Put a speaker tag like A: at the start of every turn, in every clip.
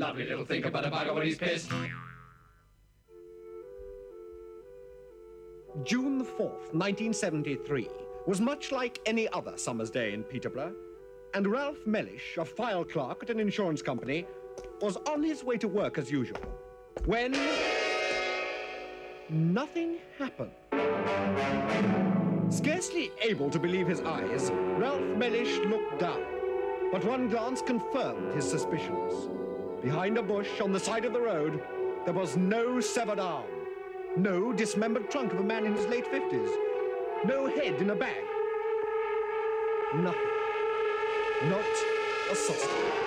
A: lovely little thing about a bugger when he's pissed.
B: June the 4th, 1973, was much like any other summer's day in Peterborough, and Ralph Mellish, a file clerk at an insurance company, was on his way to work as usual, when nothing happened. Scarcely able to believe his eyes, Ralph Mellish looked down, but one glance confirmed his suspicions. Behind a bush on the side of the road, there was no severed arm, no dismembered trunk of a man in his late 50s, no head in a bag. Nothing. Not a sausage.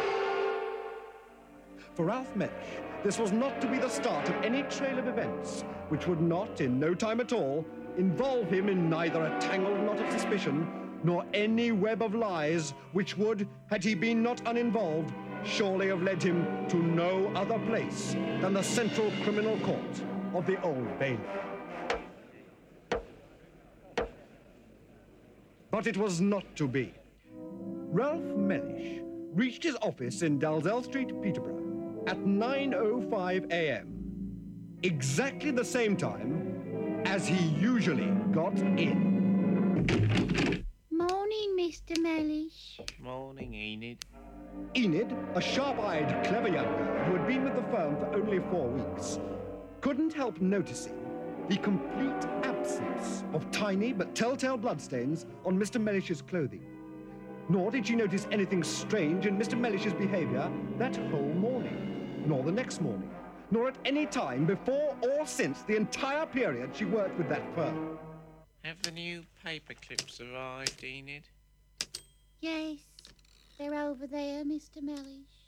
B: For Ralph Mellish, this was not to be the start of any trail of events which would not, in no time at all, involve him in neither a tangled knot of suspicion nor any web of lies which would, had he been not uninvolved, surely have led him to no other place than the Central Criminal Court of the Old Bailey. But it was not to be. Ralph Mellish reached his office in Dalzell Street, Peterborough, at 9:05 a.m., exactly the same time as he usually got in.
C: Morning, Mr. Mellish.
D: Morning, Enid.
B: Enid, a sharp-eyed, clever young girl who had been with the firm for only 4 weeks, couldn't help noticing the complete absence of tiny but telltale bloodstains on Mr. Mellish's clothing. Nor did she notice anything strange in Mr. Mellish's behavior that whole morning, nor the next morning, nor at any time before or since the entire period she worked with that firm.
D: Have the new paper clips arrived, Enid?
C: Yes, they're over there, Mr. Mellish.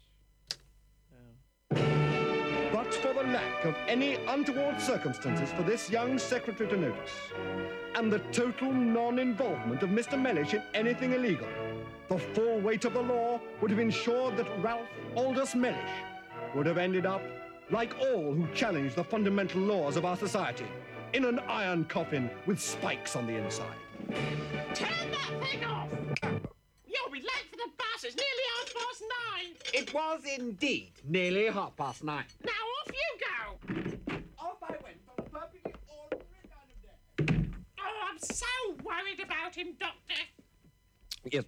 B: But for the lack of any untoward circumstances for this young secretary to notice, and the total non-involvement of Mr. Mellish in anything illegal, the full weight of the law would have ensured that Ralph Aldous Mellish would have ended up, like all who challenge the fundamental laws of our society, in an iron coffin with spikes on the inside.
E: Turn that thing off! You'll be late for the bus. It's nearly 9:30.
F: It was indeed nearly 9:30.
E: Now off you go!
F: Off I went on a perfectly ordinary kind of day.
E: Oh, I'm so worried about him, Doctor.
G: Yes.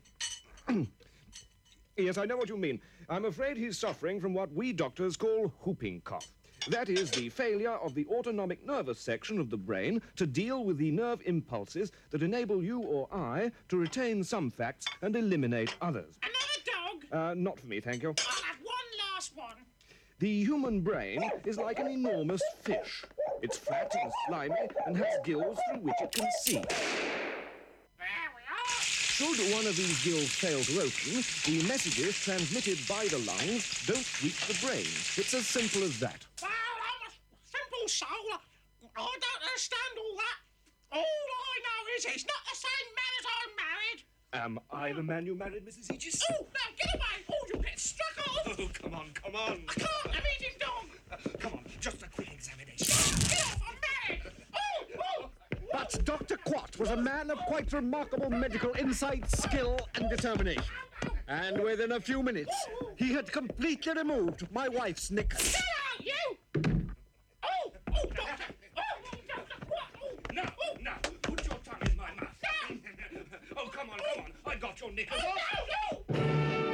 G: Yes, I know what you mean. I'm afraid he's suffering from what we doctors call whooping cough. That is the failure of the autonomic nervous section of the brain to deal with the nerve impulses that enable you or I to retain some facts and eliminate others.
E: Another dog?
G: Not for me, thank you.
E: I'll have one last one.
G: The human brain is like an enormous fish. It's flat and slimy and has gills through which it can see.
E: There we are.
G: Should one of these gills fail to open, the messages transmitted by the lungs don't reach the brain. It's as simple as that.
E: Well, I'm a simple soul. I don't understand all that. All I know is he's not the same man as I married.
G: Am I the man you married, Mrs. Aegis?
E: Oh, no, get away. Oh, you'll get struck off.
G: Oh, come on, come on.
E: I can't. I'm eating dog.
G: Come on, just a quick examination.
E: Get off. I'm married. Oh.
B: But Dr. Quat was a man of quite remarkable medical insight, skill, and determination. And within a few minutes, he had completely removed my wife's knickers.